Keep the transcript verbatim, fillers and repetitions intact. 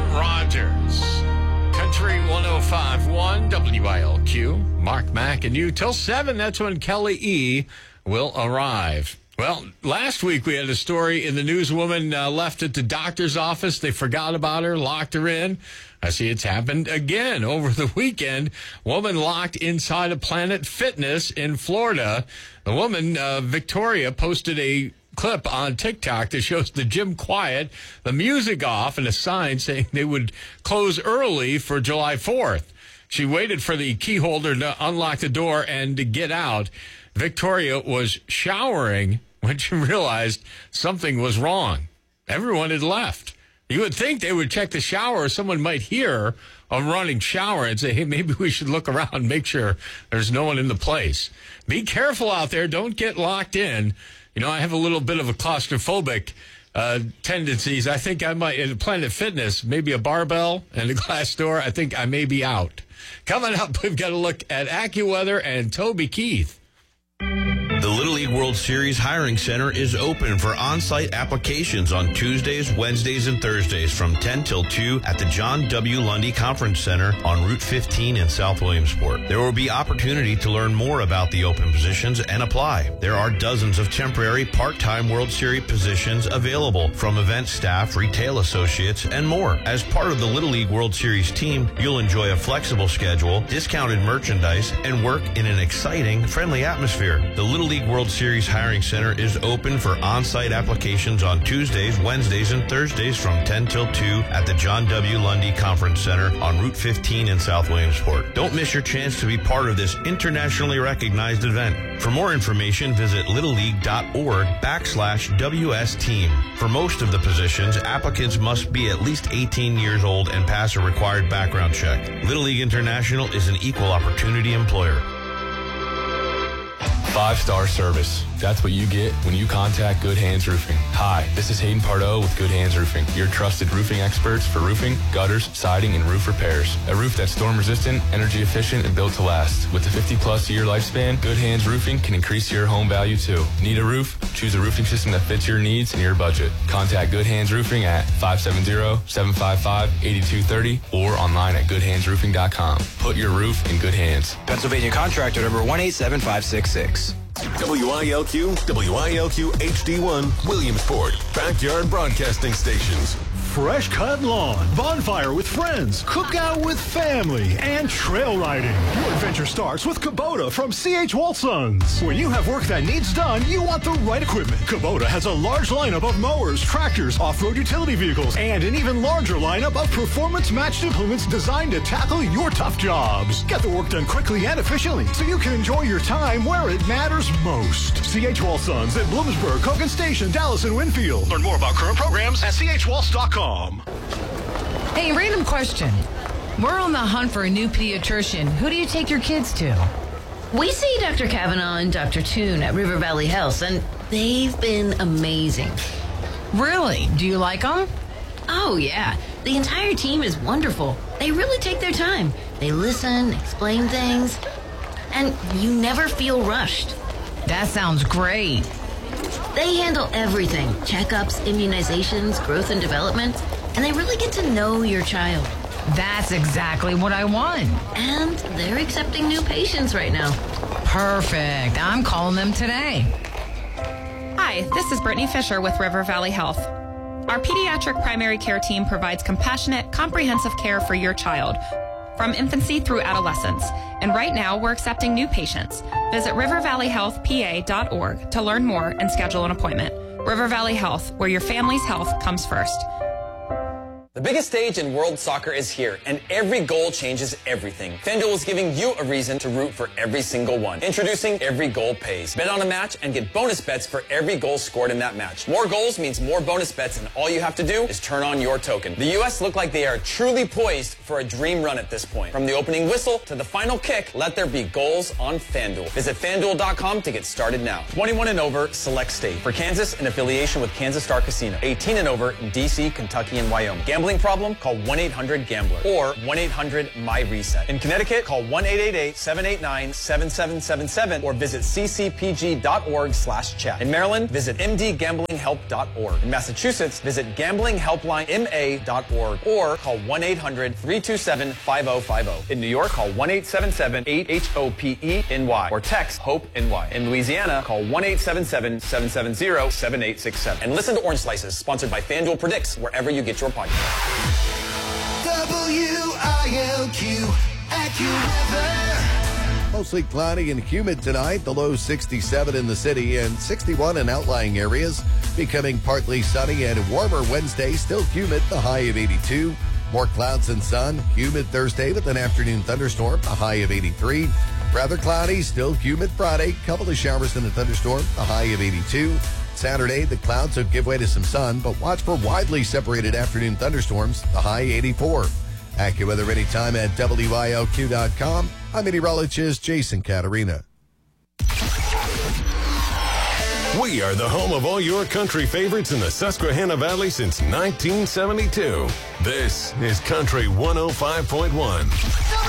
Rogers. Country one oh five point one W I L Q. Mark Mack and you till seven. That's when Kelly E. will arrive. Well, last week we had a story in the news. Woman uh, left at the doctor's office. They forgot about her, locked her in. I see it's happened again over the weekend. Woman locked inside of Planet Fitness in Florida. The woman, uh, Victoria, posted a clip on TikTok that shows the gym quiet, the music off, and a sign saying they would close early for July fourth. She waited for the key holder to unlock the door and to get out. Victoria was showering when she realized something was wrong. Everyone had left. You would think they would check the shower. Someone might hear a running shower and say, hey, maybe we should look around and make sure there's no one in the place. Be careful out there. Don't get locked in. You know, I have a little bit of a claustrophobic uh, tendencies. I think I might, in Planet Fitness, maybe a barbell and a glass door, I think I may be out. Coming up, we've got a look at AccuWeather and Toby Keith. The Little League World Series Hiring Center is open for on-site applications on Tuesdays, Wednesdays, and Thursdays from ten till two at the John W. Lundy Conference Center on Route fifteen in South Williamsport. There will be opportunity to learn more about the open positions and apply. There are dozens of temporary part-time World Series positions available from event staff, retail associates, and more. As part of the Little League World Series team, you'll enjoy a flexible schedule, discounted merchandise, and work in an exciting, friendly atmosphere. The Little League World Series Hiring Center is open for on-site applications on Tuesdays, Wednesdays, and Thursdays from ten till two at the John W. Lundy Conference Center on Route fifteen in South Williamsport. Don't miss your chance to be part of this internationally recognized event. For more information, visit littleleague.org backslash WS team. For most of the positions, applicants must be at least eighteen years old and pass a required background check. Little League International is an equal opportunity employer. Five-star service. That's what you get when you contact Good Hands Roofing. Hi, this is Hayden Pardo with Good Hands Roofing, your trusted roofing experts for roofing, gutters, siding, and roof repairs. A roof that's storm-resistant, energy-efficient, and built to last. With a fifty-plus year lifespan, Good Hands Roofing can increase your home value, too. Need a roof? Choose a roofing system that fits your needs and your budget. Contact Good Hands Roofing at five seven zero, seven five five, eight two three zero or online at good hands roofing dot com. Put your roof in good hands. Pennsylvania contractor number one eight seven five six six. W I L Q, W I L Q H D one, Williamsport, backyard broadcasting stations. Fresh cut lawn, bonfire with friends, cookout with family, and trail riding. Your adventure starts with Kubota from C H Walsons. When you have work that needs done, you want the right equipment. Kubota has a large lineup of mowers, tractors, off-road utility vehicles, and an even larger lineup of performance-matched implements designed to tackle your tough jobs. Get the work done quickly and efficiently so you can enjoy your time where it matters most. C H Walsons at Bloomsburg, Kogan Station, Dallas, and Winfield. Learn more about current programs at C H Walls dot com. Hey, random question. We're on the hunt for a new pediatrician. Who do you take your kids to? We see Doctor Kavanaugh and Doctor Toon at River Valley Health, and they've been amazing. Really? Do you like them? Oh, yeah. The entire team is wonderful. They really take their time. They listen, explain things, and you never feel rushed. That sounds great. They handle everything. Checkups, immunizations, growth and development. And they really get to know your child. That's exactly what I want. And they're accepting new patients right now. Perfect. I'm calling them today. Hi, this is Brittany Fisher with River Valley Health. Our pediatric primary care team provides compassionate, comprehensive care for your child, from infancy through adolescence. And right now, we're accepting new patients. Visit river valley health p a dot org to learn more and schedule an appointment. River Valley Health, where your family's health comes first. The biggest stage in world soccer is here, and every goal changes everything. FanDuel is giving you a reason to root for every single one. Introducing Every Goal Pays. Bet on a match and get bonus bets for every goal scored in that match. More goals means more bonus bets, and all you have to do is turn on your token. The U S look like they are truly poised for a dream run at this point. From the opening whistle to the final kick, let there be goals on FanDuel. Visit FanDuel dot com to get started now. twenty-one and over, select state. For Kansas, in affiliation with Kansas Star Casino. eighteen and over in D C, Kentucky, and Wyoming. Gambling gambling problem? Call one eight hundred gambler or one eight hundred my reset. In Connecticut, call one eight eight eight, seven eight nine, seven seven seven seven or visit c c p g dot org slash chat. In Maryland, visit m d gambling help dot org. In Massachusetts, visit gambling helpline m a dot org or call one eight hundred, three two seven, five oh five oh. In New York, call one eight seven seven, eight H O P E N Y or text HOPE-N-Y. In Louisiana, call one eight seven seven, seven seven zero, seven eight six seven. And listen to Orange Slices, sponsored by FanDuel Predicts, wherever you get your podcast. W I L Q, AccuWeather. Mostly cloudy and humid tonight. The low sixty-seven in the city and sixty-one in outlying areas. Becoming partly sunny and warmer Wednesday. Still humid, the high of eighty-two. More clouds and sun. Humid Thursday with an afternoon thunderstorm, a high of eighty-three. Rather cloudy, still humid Friday. Couple of showers and a thunderstorm, a high of eighty-two. Saturday, the clouds will give way to some sun, but watch for widely separated afternoon thunderstorms, the high eighty-four. AccuWeather anytime at W I L Q dot com. I'm meteorologist Jason Caterina. We are the home of all your country favorites in the Susquehanna Valley since nineteen seventy-two. This is Country one oh five point one.